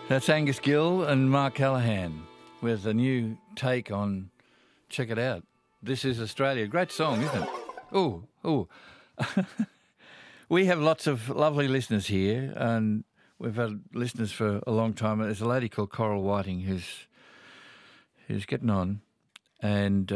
That's Angus Gill and Mark Callahan with a new take on Check It Out. This is Australia. Great song, isn't it? Oh. We have lots of lovely listeners here, and we've had listeners for a long time. There's a lady called Coral Whiting who's getting on, and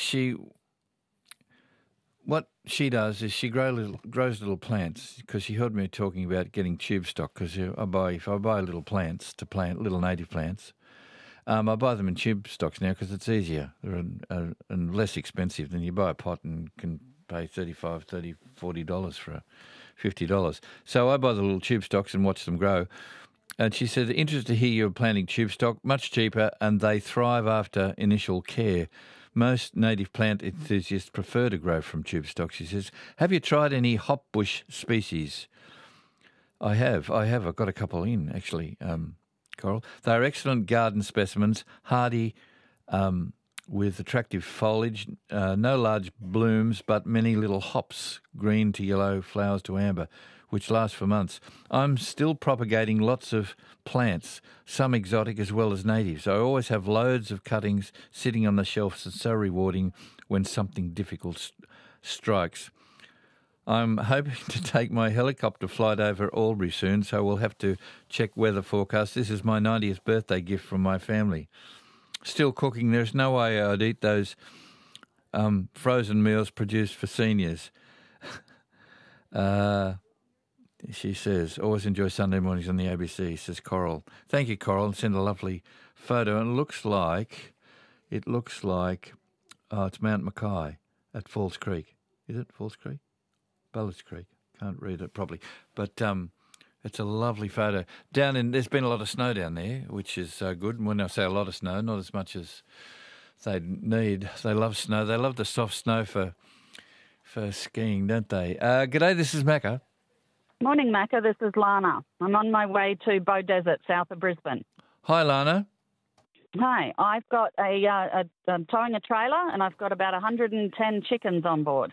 what she does is she grows little plants, because she heard me talking about getting tube stock, because if I buy little plants to plant, little native plants, I buy them in tube stocks now because it's easier and less expensive than you buy a pot and can pay $40 for $50. So I buy the little tube stocks and watch them grow. And she said, interested to hear you're planting tube stock, much cheaper, and they thrive after initial care. Most native plant enthusiasts prefer to grow from tube stock, she says. Have you tried any hopbush species? I have. I've got a couple in, actually, Coral. They are excellent garden specimens, hardy, with attractive foliage, no large blooms, but many little hops, green to yellow, flowers to amber, which last for months. I'm still propagating lots of plants, some exotic as well as native. So I always have loads of cuttings sitting on the shelves. It's so rewarding when something difficult strikes. I'm hoping to take my helicopter flight over Albury soon, so we'll have to check weather forecast. This is my 90th birthday gift from my family. Still cooking. There's no way I'd eat those frozen meals produced for seniors. She says, always enjoy Sunday mornings on the ABC, says Coral. Thank you, Coral, and send a lovely photo. And it looks like, it's Mount Mackay at Falls Creek. Is it Falls Creek? Ballas Creek. Can't read it properly. But it's a lovely photo. There's been a lot of snow down there, which is good. And when I say a lot of snow, not as much as they need. They love snow. They love the soft snow for skiing, don't they? G'day, this is Macca. Morning, Macca. This is Lana. I'm on my way to Bow Desert, south of Brisbane. Hi, Lana. Hi. I've got I'm towing a trailer, and I've got about 110 chickens on board.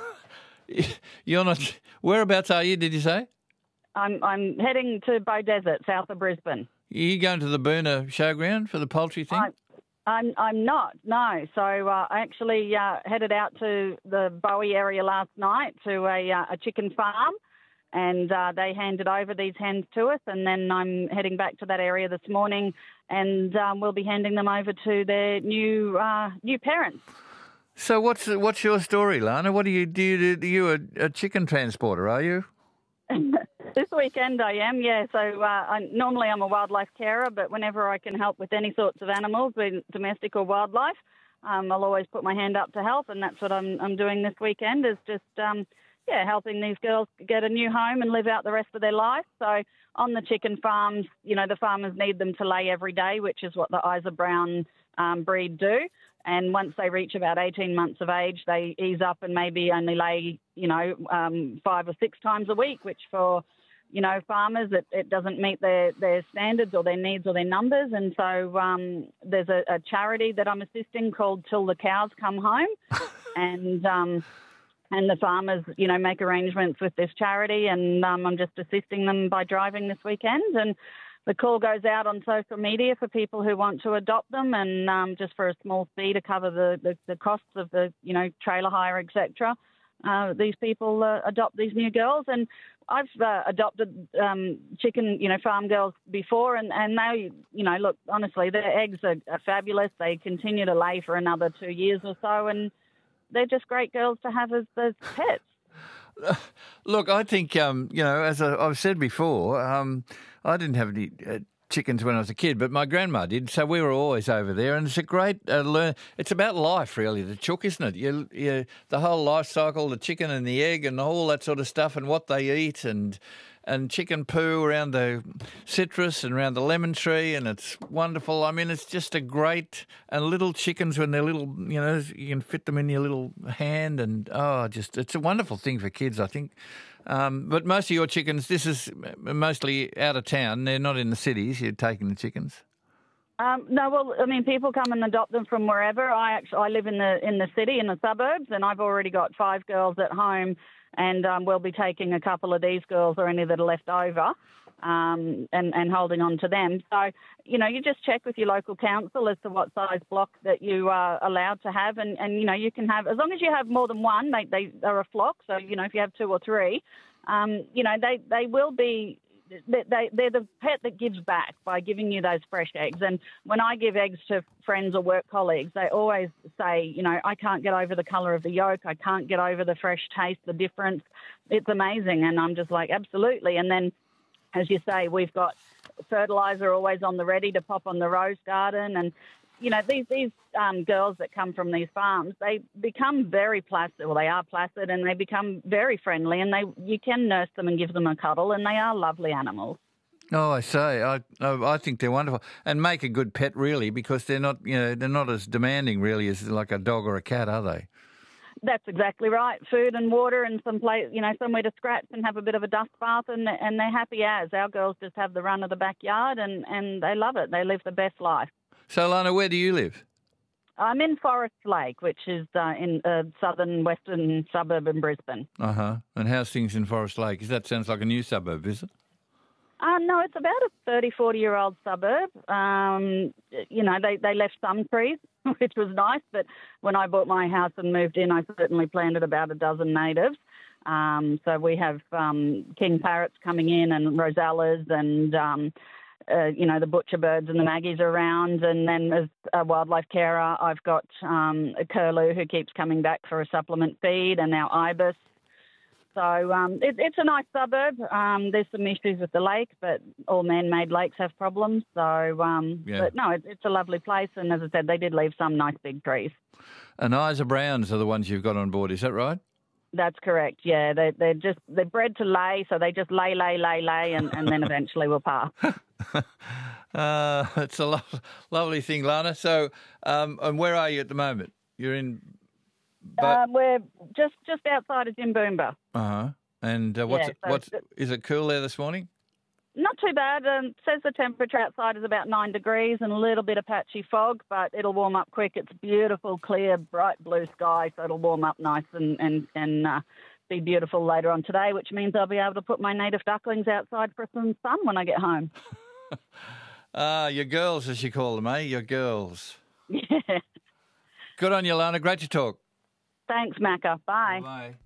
You're not. Whereabouts are you? Did you say? I'm heading to Bow Desert, south of Brisbane. Are you going to the Boona showground for the poultry thing? I'm not. No. So I actually headed out to the Bowie area last night to a chicken farm. And they handed over these hens to us, and then I'm heading back to that area this morning, and we'll be handing them over to their new parents. So what's your story, Lana? What do you do? You're a chicken transporter, are you? This weekend I am, yeah. So normally I'm a wildlife carer, but whenever I can help with any sorts of animals, be domestic or wildlife, I'll always put my hand up to help, and that's what I'm doing this weekend is just helping these girls get a new home and live out the rest of their life. So on the chicken farms, the farmers need them to lay every day, which is what the Isa Brown breed do. And once they reach about 18 months of age, they ease up and maybe only lay, 5 or 6 times a week, which for, farmers, it doesn't meet their standards or their needs or their numbers. And so there's a charity that I'm assisting called Till the Cows Come Home. And the farmers, make arrangements with this charity, and I'm just assisting them by driving this weekend. And the call goes out on social media for people who want to adopt them, and just for a small fee to cover the costs of the, trailer hire, etc. These people adopt these new girls, and I've adopted chicken, farm girls before, and they, look, honestly, their eggs are fabulous. They continue to lay for another 2 years or so, and they're just great girls to have as pets. Look, I think, as I've said before, I didn't have any chickens when I was a kid, but my grandma did, so we were always over there, and it's a great it's about life, really, the chook, isn't it? The whole life cycle, the chicken and the egg and all that sort of stuff, and what they eat, and chicken poo around the citrus and around the lemon tree, and it's wonderful. I mean, it's just a great... And little chickens, when they're little, you can fit them in your little hand, and, it's a wonderful thing for kids, I think. But most of your chickens, this is mostly out of town. They're not in the cities. You're taking the chickens. No, well, I mean, people come and adopt them from wherever. I live in the city, in the suburbs, and I've already got 5 girls at home, and we'll be taking a couple of these girls or any that are left over. and holding on to them. So, you know, you just check with your local council as to what size block that you are allowed to have. And you know, you can have, as long as you have more than one, they are a flock. So, you know, if you have two or three, you know, they will be, they're the pet that gives back by giving you those fresh eggs. And when I give eggs to friends or work colleagues, they always say, you know, I can't get over the colour of the yolk. I can't get over the fresh taste, the difference. It's amazing. And I'm just like, absolutely. And then, as you say, we've got fertiliser always on the ready to pop on the rose garden. And, you know, these girls that come from these farms, they become very placid. Well, they are placid and they become very friendly, and you can nurse them and give them a cuddle, and they are lovely animals. Oh, I say, I think they're wonderful and make a good pet, really, because they're not, you know, they're not as demanding really as like a dog or a cat, are they? That's exactly right. Food and water and somewhere to scratch and have a bit of a dust bath, and they're happy as. Our girls just have the run of the backyard and they love it. They live the best life. So, Lana, where do you live? I'm in Forest Lake, which is in a southern western suburb in Brisbane. Uh-huh. And how's things in Forest Lake? That sounds like a new suburb, is it? No, it's about a 30, 40-year-old suburb. You know, they left some trees, which was nice, but when I bought my house and moved in, I certainly planted about a dozen natives. So we have king parrots coming in and rosellas and, you know, the butcher birds and the maggies around. And then as a wildlife carer, I've got a curlew who keeps coming back for a supplement feed, and our ibis. So it's a nice suburb. There's some issues with the lake, but all man-made lakes have problems. So, but no, it's a lovely place. And as I said, they did leave some nice big trees. And Isa Browns are the ones you've got on board, is that right? That's correct. Yeah, they're bred to lay, so they just lay, and then eventually will pass. It's a lovely thing, Lana. So, and where are you at the moment? You're in. We're just outside of Jimboomba. Uh-huh. And is it cool there this morning? Not too bad. Says the temperature outside is about 9 degrees and a little bit of patchy fog, but it'll warm up quick. It's beautiful, clear, bright blue sky, so it'll warm up nice and be beautiful later on today, which means I'll be able to put my native ducklings outside for some sun when I get home. Your girls, as you call them, eh? Your girls. Yeah. Good on you, Lana. Great to talk. Thanks, Macca. Bye. Bye.